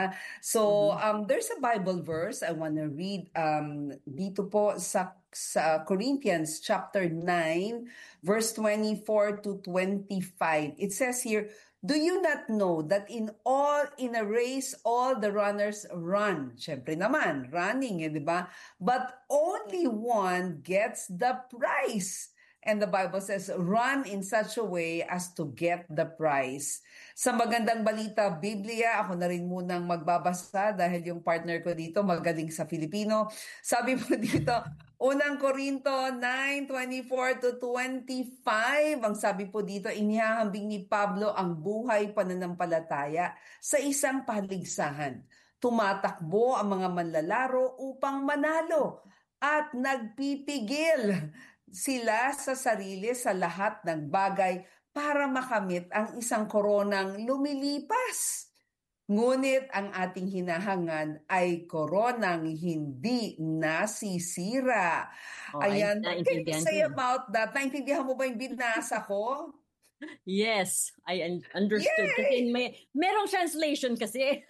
ba? So, there's a Bible verse I want to read dito po sa Corinthians chapter 9, verse 24 to 25. It says here, "Do you not know that in a race all the runners run?" Syempre naman, running, di ba? "But only one gets the prize." And the Bible says, "Run in such a way as to get the prize." Sa magandang balita, Biblia, ako na rin munang magbabasa dahil yung partner ko dito magaling sa Filipino. Sabi mo dito, Unang Korinto 9:24 to 25. Ang sabi po dito, inihahambing ni Pablo ang buhay pananampalataya sa isang paligsahan. Tumatakbo ang mga manlalaro upang manalo at nagpipigil sila sa sarili sa lahat ng bagay para makamit ang isang koronang lumilipas. Ngunit ang ating hinahangan ay koronang hindi nasisira. Ayan, what can you say about that? Naintindihan mo ba yung binasa ko? Yes, I understood. Kasi merong translation kasi.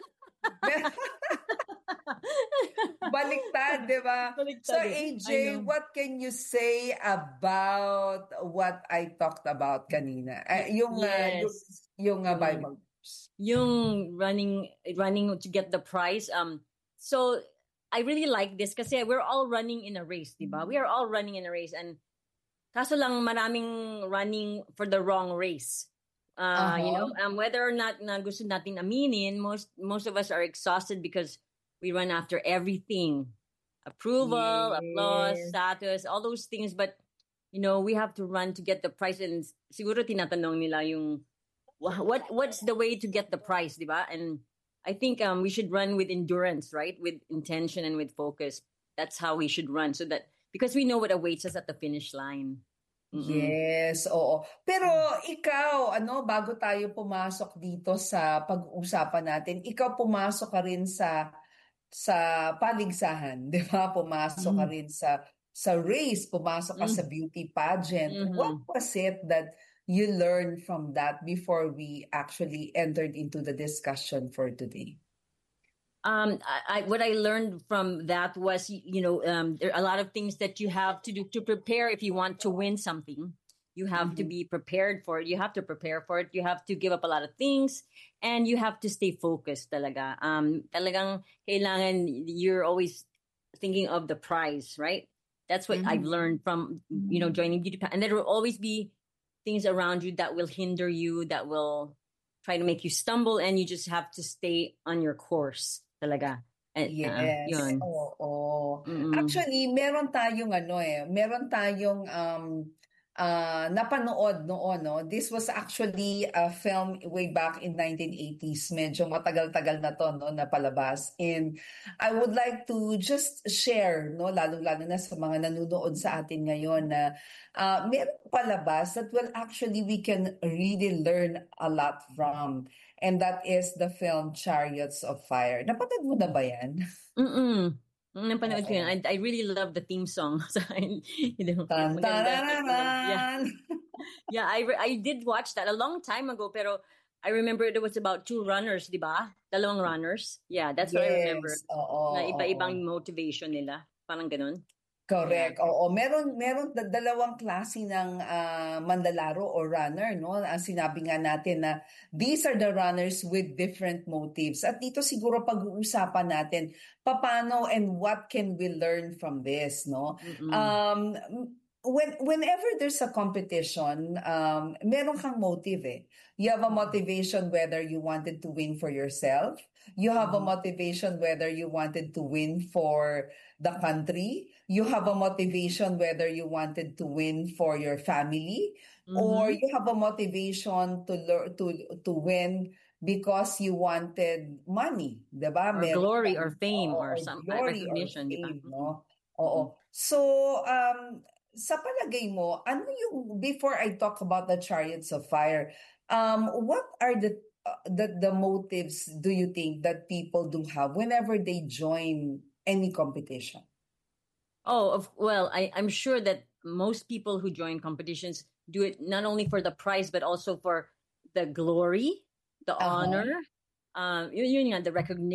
Baliktad, di ba? So AJ, what can you say about what I talked about kanina? Yung Bible verse. Yung running to get the prize. So I really like this kasi we're all running in a race, di ba? We are all running in a race, and kaso lang maraming running for the wrong race. Whether or not na gusto natin aminin, most of us are exhausted because we run after everything. Approval, applause, status, all those things. But, we have to run to get the prize. And siguro tinatanong nila yung, what's the way to get the prize, di ba? And I think we should run with endurance, right? With intention and with focus. That's how we should run. Because we know what awaits us at the finish line. Yes, oo. Pero ikaw, bago tayo pumasok dito sa pag-uusapan natin, ikaw pumasok ka rin sa paligsahan, di ba? Pumasok ka rin sa race, pumasok ka sa beauty pageant. What was it that you learned from that before we actually entered into the discussion for today? What I learned from that was, there are a lot of things that you have to do to prepare if you want to win something. You have to be prepared for it. You have to prepare for it. You have to give up a lot of things, and you have to stay focused talaga. Talagang kailangan you're always thinking of the prize, right? That's what I've learned from, joining beauty pageant. And there will always be things around you that will hinder you, that will try to make you stumble, and you just have to stay on your course. Talaga. Yes. Oo. Actually, meron tayong napanood noon, no? This was actually a film way back in 1980s. Medyo matagal-tagal na to, no, napalabas. And I would like to just share, no, lalo-lalo na sa mga nanonood sa atin ngayon na meron palabas that we can really learn a lot from. And that is the film Chariots of Fire. Napanood mo na ba yan? Napanood ko yun. I really love the theme song. Yeah, I did watch that a long time ago, pero I remember it was about two runners, di ba? Dalawang runners. Yeah, that's what I remember. Na iba-ibang motivation nila. Parang ganun. Correct. Yeah. Oo, meron dalawang klase ng manlalaro o runner, no? Ang sinabi nga natin na these are the runners with different motives. At dito siguro pag-uusapan natin paano and what can we learn from this, no? Whenever there's a competition, meron kang motive eh. You have a motivation whether you wanted to win for yourself. You have a motivation whether you wanted to win for the country. You have a motivation whether you wanted to win for your family, or you have a motivation to win because you wanted money, diba? Or glory or fame or some recognition, fame, no? Oo. So, sa palagay mo, before I talk about the Chariots of Fire, what are the motives do you think that people do have whenever they join any competition? I'm sure that most people who join competitions do it not only for the prize, but also for the glory, the honor, the recognition.